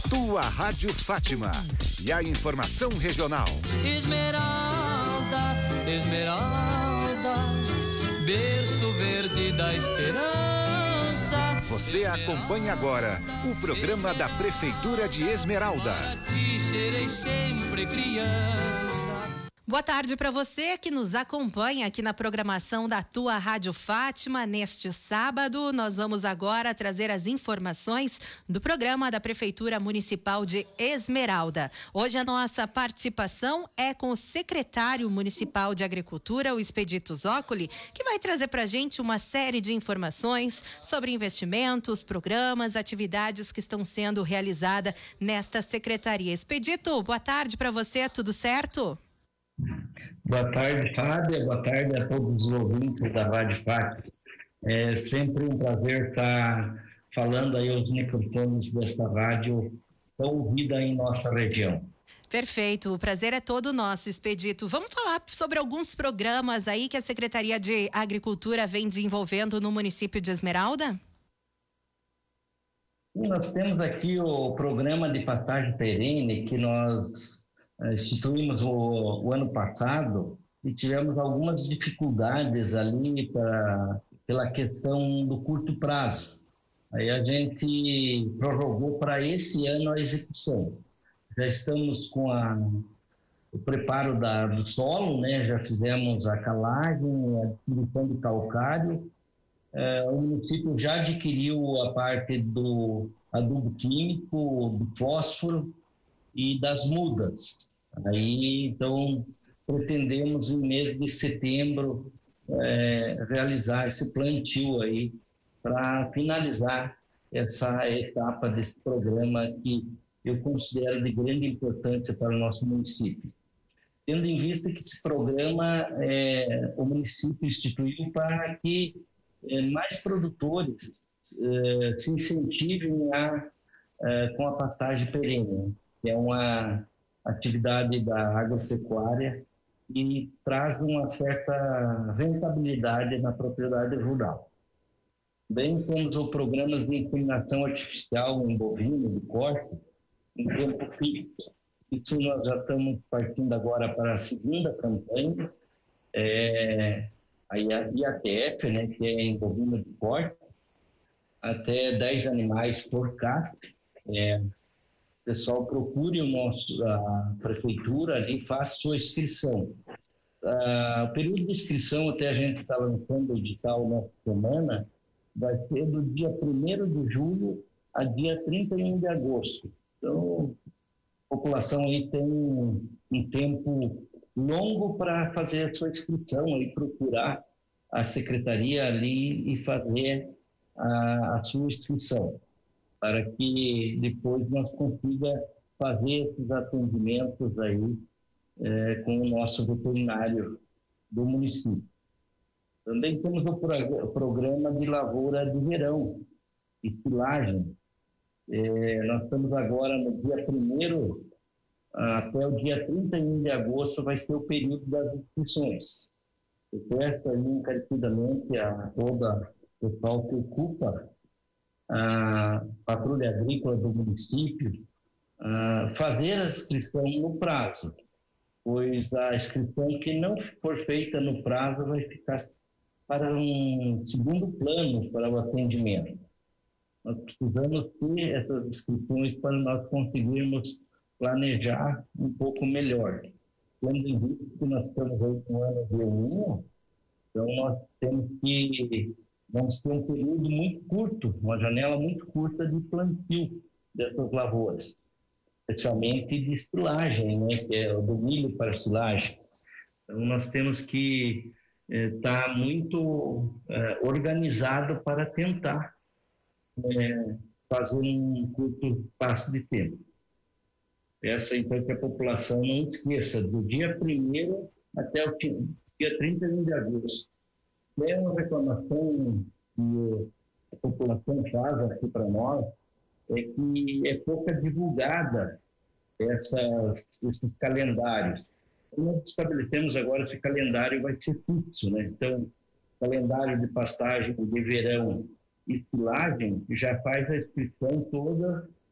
Tua Rádio Fátima. E a informação regional. Esmeralda, Esmeralda, berço verde da esperança. Você acompanha agora o programa da Prefeitura de Esmeralda. Para ti serei sempre criança. Boa tarde para você que nos acompanha aqui na programação da Tua Rádio Fátima. Neste sábado, nós vamos agora trazer as informações do programa da Prefeitura Municipal de Esmeralda. Hoje a nossa participação é com o secretário municipal de Agricultura, o Expedito Zócoli, que vai trazer para a gente uma série de informações sobre investimentos, programas, atividades que estão sendo realizadas nesta secretaria. Expedito, boa tarde para você, tudo certo? Boa tarde, Fábia. Boa tarde a todos os ouvintes da Rádio Fátima. É sempre um prazer estar falando aí aos microfones desta rádio tão ouvida em nossa região. Perfeito, o prazer é todo nosso, Expedito. Vamos falar sobre alguns programas aí que a Secretaria de Agricultura vem desenvolvendo no município de Esmeralda? Nós temos aqui o programa de pastagem perene que nós instituímos o ano passado e tivemos algumas dificuldades ali pela questão do curto prazo. Aí a gente prorrogou para esse ano a execução. Já estamos com o preparo do solo, né? Já fizemos a calagem, a distribuição do calcário. O município já adquiriu a parte do adubo químico, do fósforo e das mudas. Aí, então, pretendemos em mês de setembro realizar esse plantio aí para finalizar essa etapa desse programa que eu considero de grande importância para o nosso município. Tendo em vista que esse programa o município instituiu para que mais produtores se incentivem com a pastagem perene, que é uma atividade da agropecuária e traz uma certa rentabilidade na propriedade rural. Bem, temos os programas de inseminação artificial em bovino de corte em tempo fixo. Isso nós já estamos partindo agora para a segunda campanha, a IATF, né, que é em bovino de corte, até 10 animais por casco. Pessoal, procure a prefeitura ali e faça sua inscrição. O período de inscrição, até a gente está lançando o edital nessa semana, vai ser do dia 1º de julho a dia 31 de agosto. Então, a população aí tem um tempo longo para fazer a sua inscrição, aí procurar a secretaria ali e fazer a sua inscrição, para que depois nós consiga fazer esses atendimentos aí com o nosso veterinário do município. Também temos o programa de lavoura de verão, estilagem. Nós estamos agora no dia 1º até o dia 31 de agosto vai ser o período das inscrições. Eu peço aí encarecidamente a toda o pessoal que ocupa a patrulha agrícola do município fazer a inscrição no prazo, pois a inscrição que não for feita no prazo vai ficar para um segundo plano para o atendimento. Nós precisamos ter essas inscrições para nós conseguirmos planejar um pouco melhor. Tendo em vista que nós estamos aí com o ano de El Niño, então nós vamos ter um período muito curto, uma janela muito curta de plantio dessas lavouras, especialmente de estilagem, né, que é o do milho para estilagem. Então nós temos que estar muito organizado para tentar fazer um curto espaço de tempo. Essa, então, que a população não esqueça, do dia 1º até o dia 31 de agosto. É uma reclamação que a população faz aqui para nós, é que é pouca divulgada esses calendários. Nós estabelecemos agora esse calendário, vai ser fixo, né? Então, calendário de pastagem de verão e silagem já faz a inscrição toda